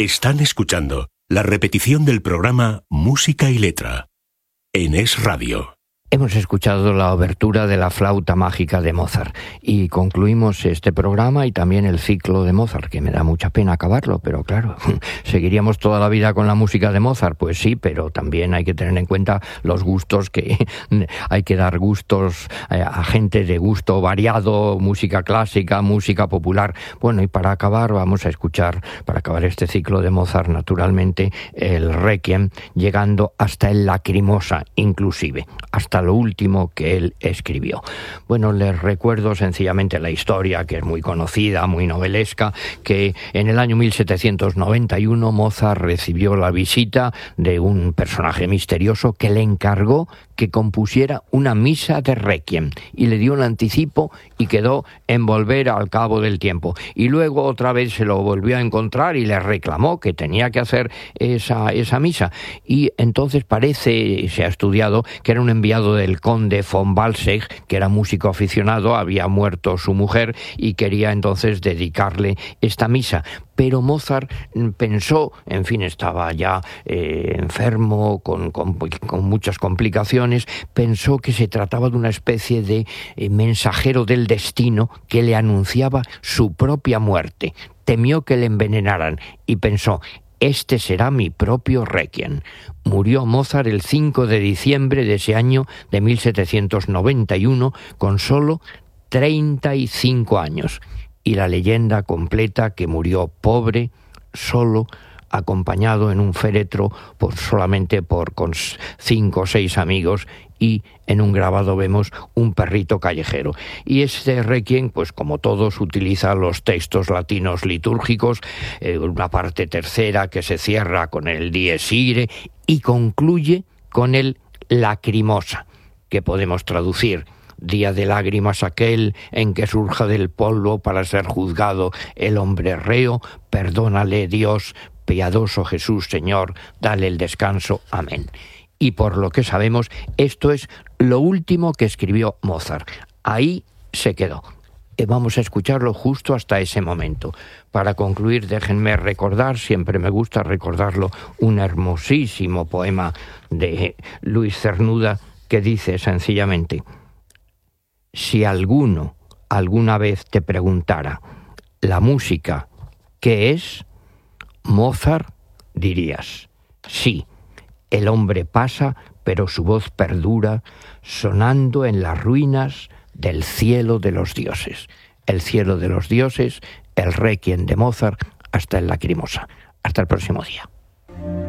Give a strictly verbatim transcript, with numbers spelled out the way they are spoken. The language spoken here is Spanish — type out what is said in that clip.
Están escuchando la repetición del programa Música y Letra en Es Radio. Hemos escuchado la obertura de la flauta mágica de Mozart y concluimos este programa y también el ciclo de Mozart, que me da mucha pena acabarlo, pero claro, ¿seguiríamos toda la vida con la música de Mozart? Pues sí, pero también hay que tener en cuenta los gustos, que hay que dar gustos a gente de gusto variado, música clásica, música popular. Bueno, y para acabar vamos a escuchar, para acabar este ciclo de Mozart, naturalmente, el Requiem, llegando hasta el Lacrimosa, inclusive, hasta lo último que él escribió. Bueno, les recuerdo sencillamente la historia, que es muy conocida, muy novelesca, que en el año mil setecientos noventa y uno Mozart recibió la visita de un personaje misterioso que le encargó que compusiera una misa de Requiem y le dio un anticipo y quedó en volver al cabo del tiempo. Y luego otra vez se lo volvió a encontrar y le reclamó que tenía que hacer esa, esa misa. Y entonces parece, se ha estudiado, que era un enviado del conde von Walsegg, que era músico aficionado, había muerto su mujer y quería entonces dedicarle esta misa. Pero Mozart pensó, en fin, estaba ya eh, enfermo, con, con, con muchas complicaciones, pensó que se trataba de una especie de eh, mensajero del destino que le anunciaba su propia muerte. Temió que le envenenaran y pensó: este será mi propio Requiem. Murió Mozart el cinco de diciembre de ese año de mil setecientos noventa y uno con solo treinta y cinco años. Y la leyenda completa que murió pobre, solo, acompañado en un féretro por solamente por con cinco o seis amigos, y en un grabado vemos un perrito callejero. Y este Requiem, pues como todos, utiliza los textos latinos litúrgicos, eh, una parte tercera que se cierra con el Dies Irae y concluye con el Lacrimosa, que podemos traducir: día de lágrimas aquel en que surja del polvo para ser juzgado el hombre reo, perdónale Dios, piadoso Jesús Señor, dale el descanso, amén. Y por lo que sabemos, esto es lo último que escribió Mozart. Ahí se quedó. Vamos a escucharlo justo hasta ese momento. Para concluir, déjenme recordar, siempre me gusta recordarlo, un hermosísimo poema de Luis Cernuda que dice sencillamente: si alguno alguna vez te preguntara la música, ¿qué es? Mozart, dirías: sí, el hombre pasa, pero su voz perdura, sonando en las ruinas del cielo de los dioses. El cielo de los dioses, el Requiem de Mozart, hasta el Lacrimosa. Hasta el próximo día.